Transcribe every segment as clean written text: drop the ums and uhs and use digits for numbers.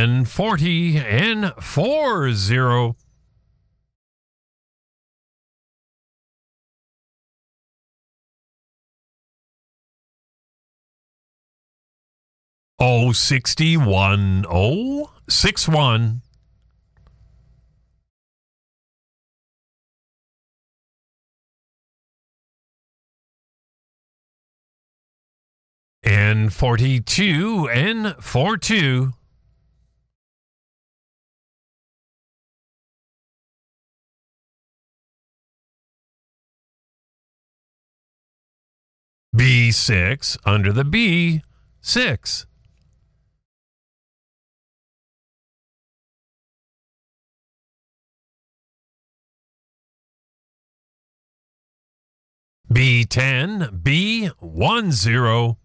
N40 and 40. O61 061. N42 N42. B6 under the B6. B10 B10.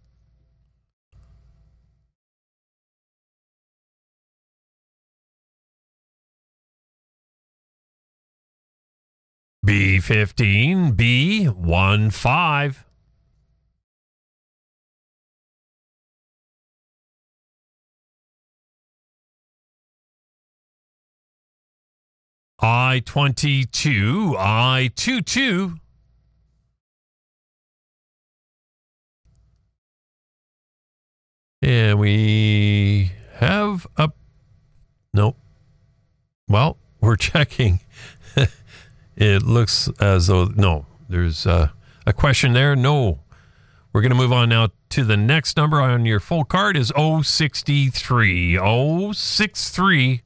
B15 B15. I-22 I-22. And we have a... Nope. Well, we're checking. It looks as though... No, there's a question there. No. We're going to move on now to the next number on your full card is 063. 063.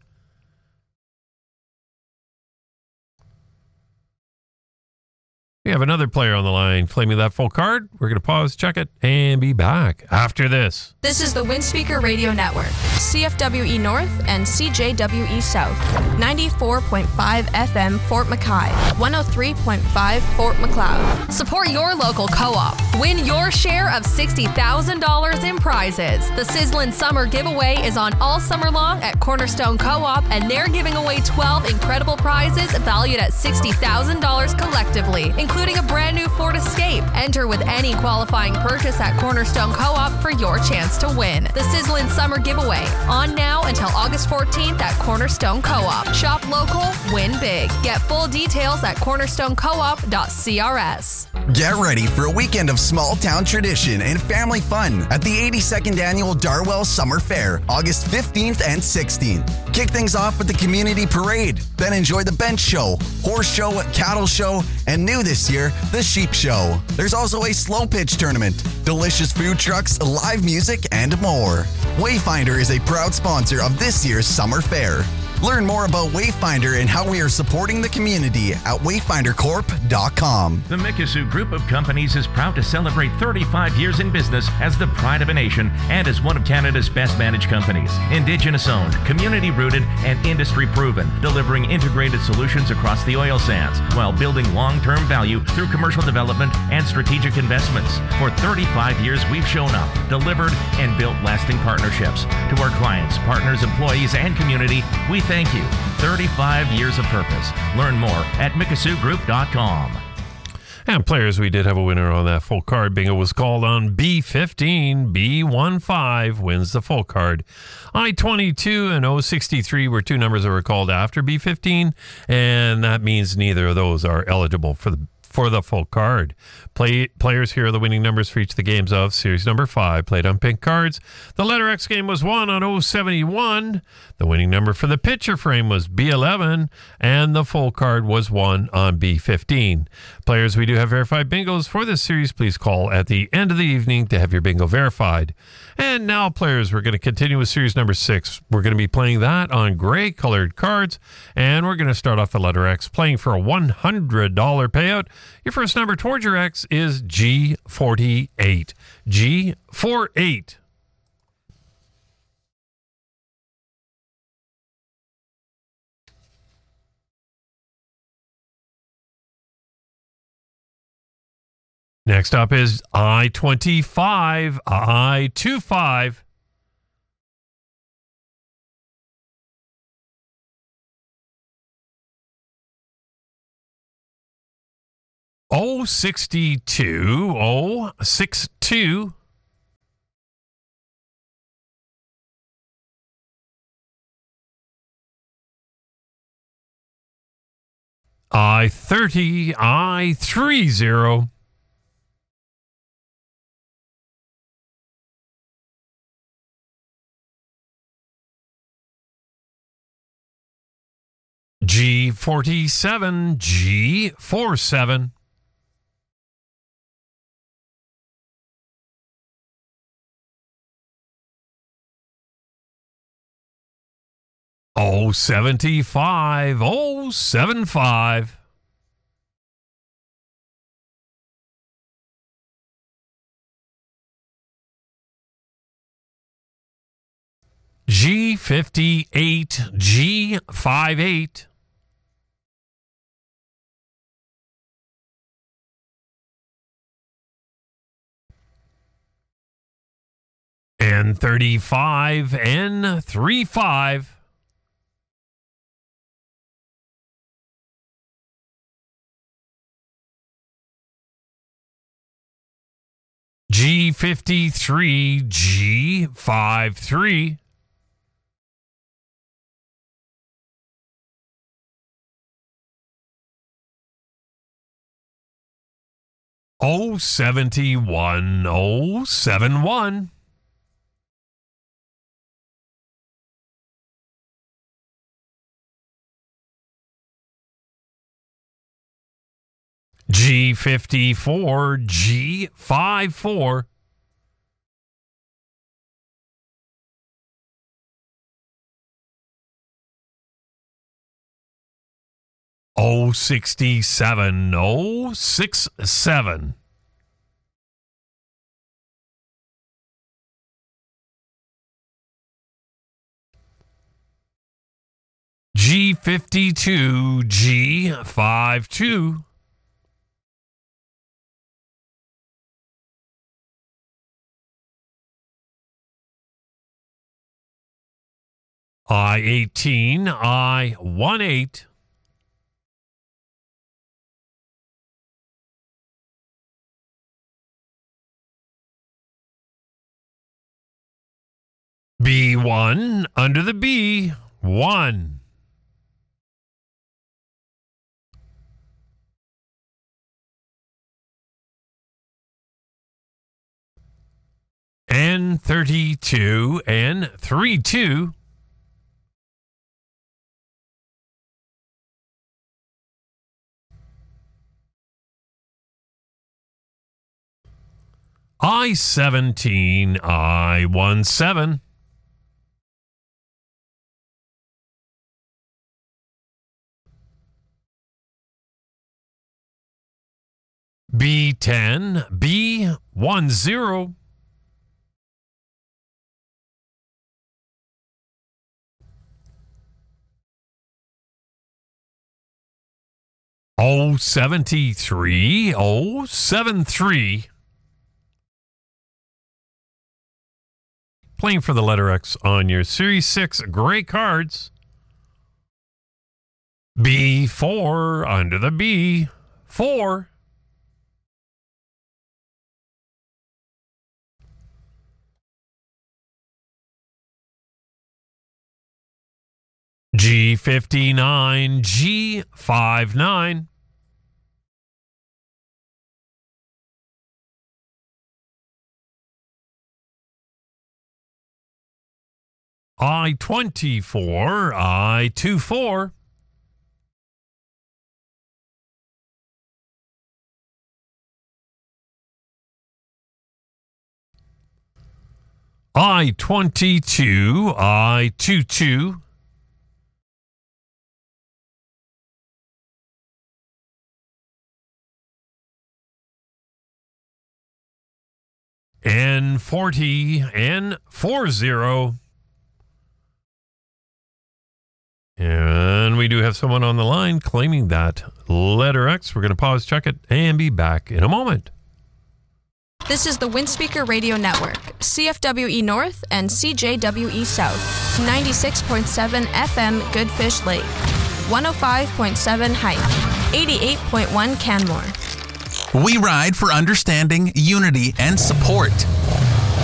We have another player on the line claiming that full card. We're going to pause, check it, and be back after this. This is the Windspeaker Radio Network, CFWE North and CJWE South, 94.5 FM Fort McKay, 103.5 Fort McLeod. Support your local co-op. Win your share of $60,000 in prizes. The Sizzlin' Summer Giveaway is on all summer long at Cornerstone Co-op, and they're giving away 12 incredible prizes valued at $60,000 collectively, including a brand new Ford Escape. Enter with any qualifying purchase at Cornerstone Co-op for your chance to win. The Sizzlin' Summer Giveaway, on now until August 14th at Cornerstone Co-op. Shop local, win big. Get full details at cornerstonecoop.crs. Get ready for a weekend of small town tradition and family fun at the 82nd Annual Darwell Summer Fair, August 15th and 16th. Kick things off with the Community Parade, then enjoy the bench show, horse show, cattle show, and new this year, the sheep show. There's also a slow pitch tournament, delicious food trucks, live music, and more. Wayfinder is a proud sponsor of this year's Summer Fair. Learn more about Wayfinder and how we are supporting the community at wayfindercorp.com. The Mikisew Group of Companies is proud to celebrate 35 years in business as the pride of a nation and as one of Canada's best managed companies. Indigenous owned, community rooted, and industry proven, delivering integrated solutions across the oil sands while building long-term value through commercial development and strategic investments. For 35 years, we've shown up, delivered, and built lasting partnerships. To our clients, partners, employees, and community, we thank you. 35 years of purpose. Learn more at MikisewGroup.com. And players, we did have a winner on that full card. Bingo was called on B15. B15 wins the full card. I-22 and 063 were two numbers that were called after B15, and that means neither of those are eligible for the full card. Players, here are the winning numbers for each of the games of Series number 5, played on pink cards. The letter X game was won on 071. The winning number for the picture frame was B11, and the full card was won on B15. Players, we do have verified bingos for this series. Please call at the end of the evening to have your bingo verified. And now, players, we're going to continue with Series number 6. We're going to be playing that on gray-colored cards, and we're going to start off the letter X, playing for a $100 payout. Your first number towards your X is G48. G48. Next up is I-25. I-25. O62. 062. I-30, I-30. G47, G47. O75, O75. G58, G58. N35, N35. G53, G53. O71, O71. G54, G54. O67, O67. G52, G52. I-18, I-18. B1 under the B, 1. N32, N32. I-17, I-17. B10, B10. O73, O73. Playing for the letter X on your Series 6 gray cards. B4 under the B, 4. G59, G59. I-24, I-24. I-22, I-22. N40, N40. And we do have someone on the line claiming that letter X. We're going to pause, check it, and be back in a moment. This is the Windspeaker Radio Network, CFWE North and CJWE South, 96.7 FM Goodfish Lake, 105.7 Height, 88.1 Canmore. We ride for understanding, unity, and support. Join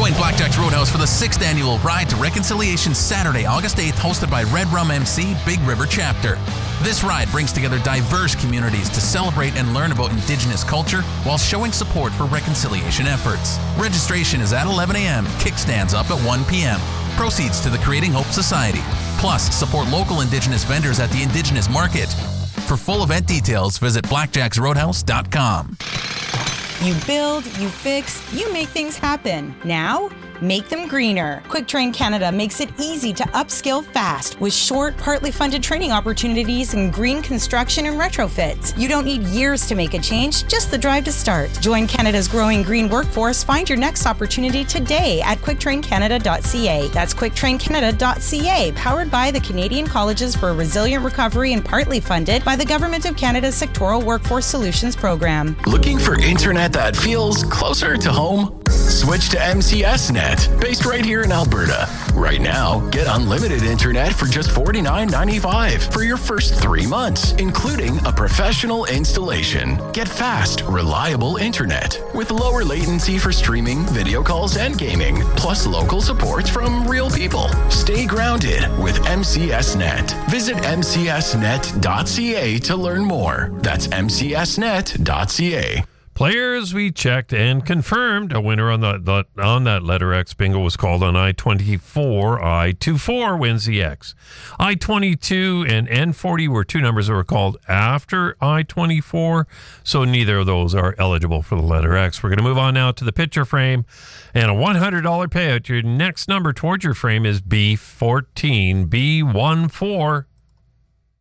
Join Blackjack's Roadhouse for the 6th annual Ride to Reconciliation Saturday, August 8th, hosted by Red Rum MC Big River Chapter. This ride brings together diverse communities to celebrate and learn about Indigenous culture while showing support for reconciliation efforts. Registration is at 11 a.m., kickstands up at 1 p.m. Proceeds to the Creating Hope Society. Plus, support local Indigenous vendors at the Indigenous Market. For full event details, visit blackjacksroadhouse.com. You build, you fix, you make things happen. Now, make them greener. QuickTrain Canada makes it easy to upskill fast with short, partly funded training opportunities in green construction and retrofits. You don't need years to make a change, just the drive to start. Join Canada's growing green workforce. Find your next opportunity today at quicktraincanada.ca. That's quicktraincanada.ca, powered by the Canadian Colleges for Resilient Recovery and partly funded by the Government of Canada's Sectoral Workforce Solutions Program. Looking for internet that feels closer to home? Switch to MCS Net, based right here in Alberta. Right now, get unlimited internet for just $49.95 for your first 3 months, including a professional installation. Get fast, reliable internet with lower latency for streaming, video calls, and gaming, plus local support from real people. Stay grounded with MCS Net. Visit mcsnet.ca to learn more. That's mcsnet.ca. Players we checked and confirmed a winner on that letter X bingo was called on I-24. I-24 wins the X. I-22 and N-40 were two numbers that were called after I-24, so neither of those are eligible for the letter X. We're going to move on now to the picture frame and a $100 payout. Your next number towards your frame is B14. B14